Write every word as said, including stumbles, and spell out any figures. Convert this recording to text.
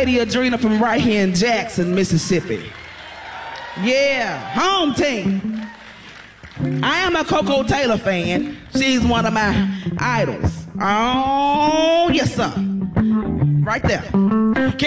Lady Adrena from right here in Jackson, Mississippi. Yeah, home team. I am a Coco Taylor fan. She's one of my idols. Oh, yes, sir. Right there.